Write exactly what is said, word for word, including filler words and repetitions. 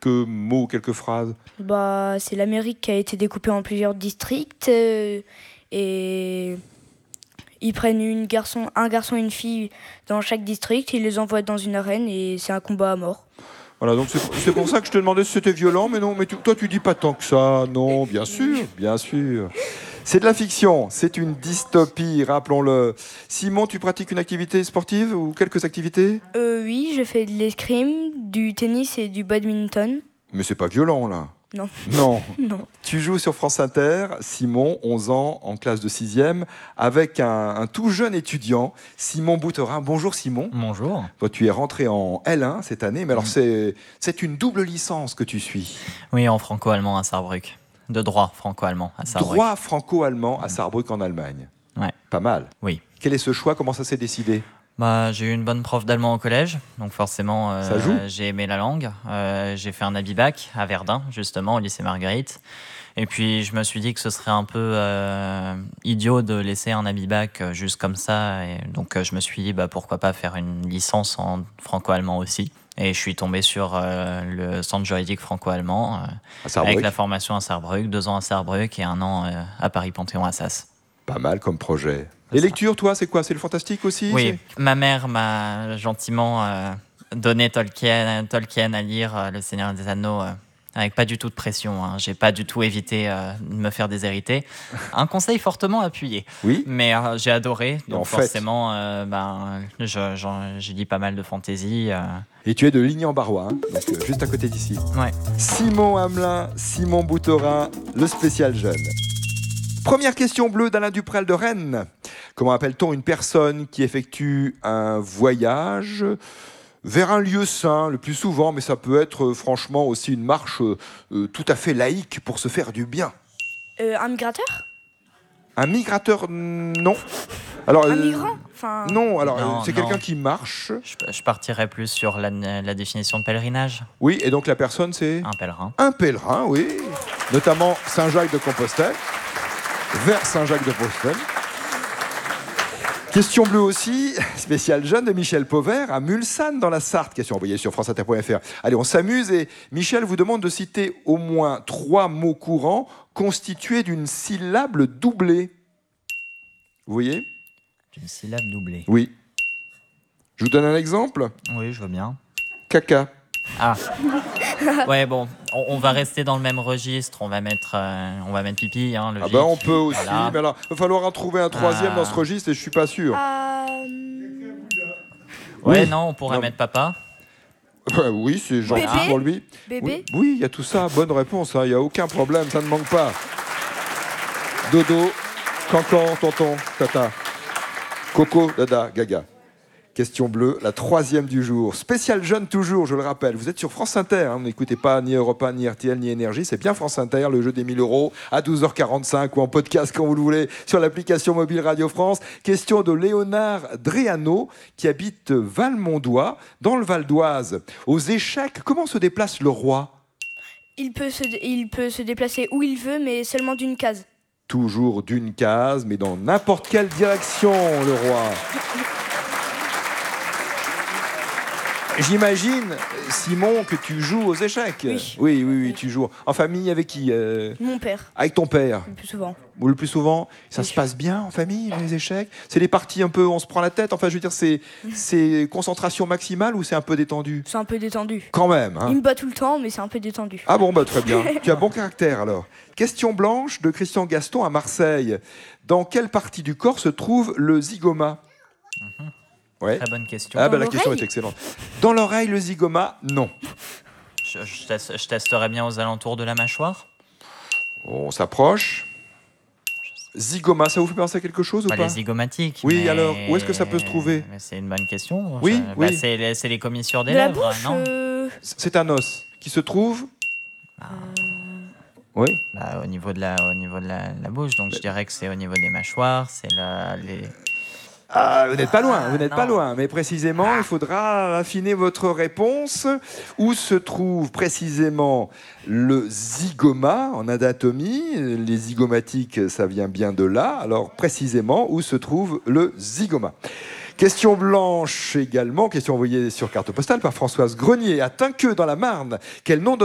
quelques mots, quelques phrases. Bah, c'est l'Amérique qui a été découpée en plusieurs districts euh, et ils prennent une garçon, un garçon et une fille dans chaque district, ils les envoient dans une arène et c'est un combat à mort. Voilà, donc c'est, c'est pour ça que je te demandais si c'était violent, mais non, mais tu, toi tu dis pas tant que ça, non, bien sûr, bien sûr. C'est de la fiction, c'est une dystopie, rappelons-le. Simon, tu pratiques une activité sportive ou quelques activités ? Euh, oui, je fais de l'escrime, du tennis et du badminton. Mais c'est pas violent là. Non. Non. Non. Tu joues sur France Inter, Simon, onze ans, en classe de sixième, avec un, un tout jeune étudiant, Simon Bouterin. Bonjour Simon. Bonjour. Toi, tu es rentré en L un cette année, mais alors c'est, c'est une double licence que tu suis. Oui, en franco-allemand à Sarrebruck. De droit franco-allemand à Sarrebruck. Droit franco-allemand à Sarrebruck en Allemagne. Ouais. Pas mal. Oui. Quel est ce choix ? Comment ça s'est décidé ? Bah, j'ai eu une bonne prof d'allemand au collège, donc forcément euh, Ça joue. j'ai aimé la langue. Euh, j'ai fait un Abibac à Verdun, justement, au lycée Marguerite. Et puis je me suis dit que ce serait un peu euh, idiot de laisser un Abibac euh, juste comme ça. Et donc euh, je me suis dit bah, pourquoi pas faire une licence en franco-allemand aussi. Et je suis tombé sur euh, le centre juridique franco-allemand euh, avec la formation à Sarrebruck, deux ans à Sarrebruck et un an euh, à Paris-Panthéon-Assas. Pas mal comme projet. Les lectures, toi, c'est quoi ? C'est le fantastique aussi ? Oui, c'est... ma mère m'a gentiment euh, donné Tolkien, Tolkien à lire, euh, Le Seigneur des Anneaux, euh, avec pas du tout de pression. Hein. J'ai pas du tout évité euh, de me faire déshériter. Un conseil fortement appuyé. Oui. Mais euh, j'ai adoré. Donc en forcément, euh, ben, je, j'en, j'ai lu pas mal de fantaisie. Euh... Et tu es de Ligny-en-Barrois, hein, donc euh, juste à côté d'ici. Ouais. Simon Hamelin, Simon Bouterin, le spécial jeune. Première question bleue d'Alain Duprel de Rennes. Comment appelle-t-on une personne qui effectue un voyage vers un lieu saint, le plus souvent, mais ça peut être euh, franchement aussi une marche euh, tout à fait laïque pour se faire du bien ? Euh, un migrateur ? Un migrateur, non. Alors, Un euh, migrant enfin... Non, alors non, euh, c'est non. quelqu'un qui marche. Je, je partirais plus sur la, la définition de pèlerinage. Oui, et donc la personne, c'est ? Un pèlerin. Un pèlerin, oui. Notamment Saint-Jacques-de-Compostelle. Vers Saint-Jacques-de-Compostelle. Question bleue aussi, spécial jeune de Michel Pauvert à Mulsanne dans la Sarthe. Question envoyée sur franceinter point f r. Allez, on s'amuse et Michel vous demande de citer au moins trois mots courants constitués d'une syllabe doublée. Vous voyez ? D'une syllabe doublée. Oui. Je vous donne un exemple ? Oui, je veux bien. Caca. Ah. Ouais, bon, on, on va rester dans le même registre. On va mettre, euh, on va mettre pipi, hein, logique. Ah ben on peut aussi, voilà. mais alors il va falloir en trouver un troisième Ah. dans ce registre et je suis pas sûr. Euh... Ouais, Oui. non, on pourrait Non. mettre papa. Euh, oui, c'est gentil Bébé. pour lui. Bébé. Oui, oui, il y a tout ça. Bonne réponse, il hein, n'y a aucun problème, ça ne manque pas. Dodo, cancan, tonton, tata. Coco, dada, gaga. Question bleue, la troisième du jour. Spécial jeune toujours, je le rappelle. Vous êtes sur France Inter, hein, n'écoutez pas ni Europe un, ni R T L, ni Énergie. C'est bien France Inter, le jeu des mille euros, à douze heures quarante-cinq ou en podcast quand vous le voulez, sur l'application mobile Radio France. Question de Léonard Dréano, qui habite Valmondois, dans le Val d'Oise. Aux échecs, comment se déplace le roi ? Il peut, se, il peut se déplacer où il veut, mais seulement d'une case. Toujours d'une case, mais dans n'importe quelle direction, le roi. J'imagine, Simon, que tu joues aux échecs. Oui. Oui, oui, oui, tu joues. En famille, avec qui euh, Mon père, Avec ton père. le plus souvent. Ou le plus souvent, ça Oui. se passe bien en famille, les échecs ? C'est des parties un peu, on se prend la tête. Enfin, je veux dire, c'est, c'est concentration maximale ou c'est un peu détendu ? C'est un peu détendu. Quand même, hein. Il me bat tout le temps, mais c'est un peu détendu. Ah bon, bah très bien. Tu as bon caractère alors. Question blanche de Christian Gaston à Marseille. Dans quelle partie du corps se trouve le zygoma ? Ouais. Très bonne question. Ah bah Dans la question est l'oreille ? excellente. Dans l'oreille, le zygoma, non. Je, je, teste, je testerais bien aux alentours de la mâchoire. On s'approche. Zygoma, ça vous fait penser à quelque chose ou Bah, pas ? les zygomatiques. Oui, mais... alors, où est-ce que ça peut se trouver ? Mais c'est une bonne question. Oui, Je- oui. Bah, c'est, les- c'est les commissures des De la lèvres, bouche non euh, C'est un os qui se trouve. Oui. Bah, au niveau de la, au niveau de la, la bouche, donc je dirais que c'est au niveau des mâchoires, c'est la, les... Ah, vous n'êtes pas loin, vous n'êtes non. pas loin. Mais précisément, il faudra affiner votre réponse. Où se trouve précisément le zygoma en anatomie ? Les zygomatiques, ça vient bien de là. Alors précisément, où se trouve le zygoma ? Question blanche également, question envoyée sur carte postale par Françoise Grenier à Tinqueux dans la Marne. Quel nom